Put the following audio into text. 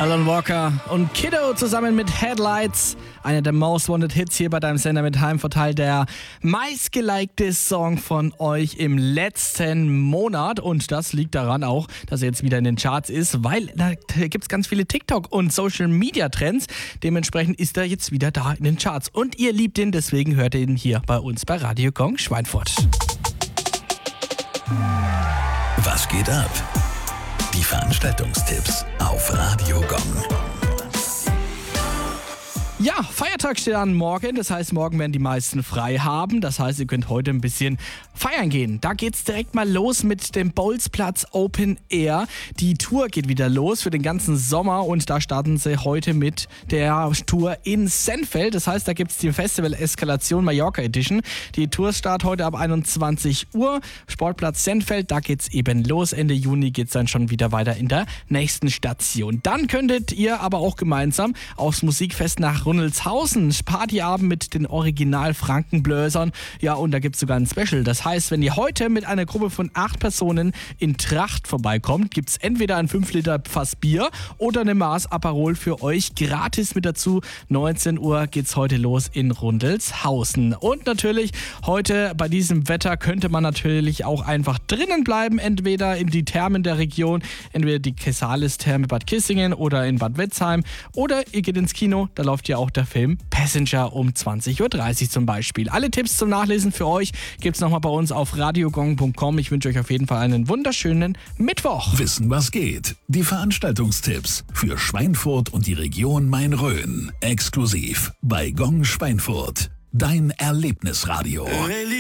Alan Walker und Kiddo zusammen mit Headlights. Einer der Most Wanted Hits hier bei deinem Sender mit Heimvorteil. Der meistgelikte Song von euch im letzten Monat. Und das liegt daran auch, dass er jetzt wieder in den Charts ist, weil da gibt es ganz viele TikTok- und Social-Media-Trends. Dementsprechend ist er jetzt wieder da in den Charts. Und ihr liebt ihn, deswegen hört ihr ihn hier bei uns bei Radio Gong Schweinfurt. Was geht ab? Die Veranstaltungstipps auf Radio Gong. Ja, Feiertag steht an morgen, das heißt, morgen werden die meisten frei haben. Das heißt, ihr könnt heute ein bisschen feiern gehen. Da geht's direkt mal los mit dem Bolzplatz Open Air. Die Tour geht wieder los für den ganzen Sommer und da starten sie heute mit der Tour in Sennfeld. Das heißt, da gibt's die Festival Eskalation Mallorca Edition. Die Tour startet heute ab 21 Uhr. Sportplatz Sennfeld, da geht's eben los. Ende Juni geht's dann schon wieder weiter in der nächsten Station. Dann könntet ihr aber auch gemeinsam aufs Musikfest nach Rundleshausen, Partyabend mit den Original-Frankenblösern. Ja, und da gibt es sogar ein Special. Das heißt, wenn ihr heute mit einer Gruppe von 8 Personen in Tracht vorbeikommt, gibt es entweder ein 5 Liter Fass Bier oder eine Maß Aperol für euch gratis mit dazu. 19 Uhr geht's heute los in Rundleshausen. Und natürlich, heute bei diesem Wetter könnte man natürlich auch einfach drinnen bleiben, entweder in die Thermen der Region, entweder die Kesalis-Therme Bad Kissingen oder in Bad Wetzheim, oder ihr geht ins Kino, da läuft ja auch der Film Passenger um 20.30 Uhr zum Beispiel. Alle Tipps zum Nachlesen für euch gibt es nochmal bei uns auf radiogong.com. Ich wünsche euch auf jeden Fall einen wunderschönen Mittwoch. Wissen, was geht? Die Veranstaltungstipps für Schweinfurt und die Region Main-Rhön. Exklusiv bei Gong Schweinfurt. Dein Erlebnisradio.